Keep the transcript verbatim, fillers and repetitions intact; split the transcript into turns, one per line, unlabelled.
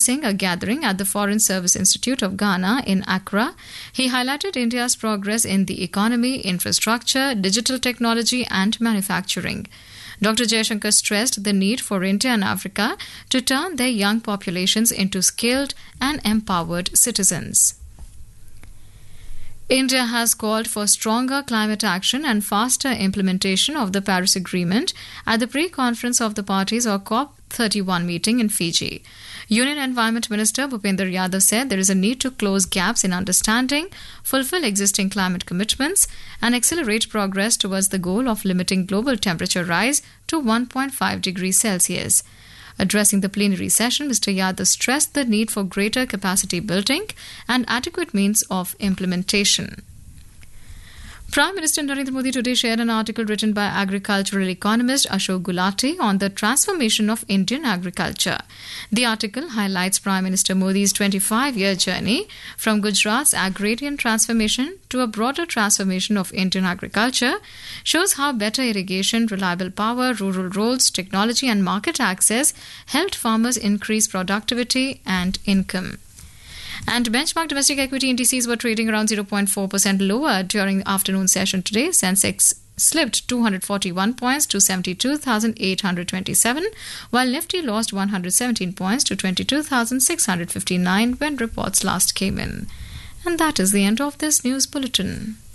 addressing a gathering at the Foreign Service Institute of Ghana in Accra, he highlighted India's progress in the economy, infrastructure, digital technology and manufacturing. Doctor Jaishankar stressed the need for India and Africa to turn their young populations into skilled and empowered citizens. India has called for stronger climate action and faster implementation of the Paris Agreement at the pre-conference of the parties or COP thirty-one meeting in Fiji. Union Environment Minister Bhupender Yadav said there is a need to close gaps in understanding, fulfill existing climate commitments, and accelerate progress towards the goal of limiting global temperature rise to one point five degrees Celsius. Addressing the plenary session, Mister Yadav stressed the need for greater capacity building and adequate means of implementation. Prime Minister Narendra Modi today shared an article written by agricultural economist Ashok Gulati on the transformation of Indian agriculture. The article highlights Prime Minister Modi's twenty-five-year journey from Gujarat's agrarian transformation to a broader transformation of Indian agriculture, shows how better irrigation, reliable power, rural roads, technology and market access helped farmers increase productivity and income. And benchmark domestic equity indices were trading around zero point four percent lower during the afternoon session today. Sensex slipped two hundred forty-one points to seventy-two thousand eight hundred twenty-seven, while Nifty lost one hundred seventeen points to twenty-two thousand six hundred fifty-nine when reports last came in. And that is the end of this news bulletin.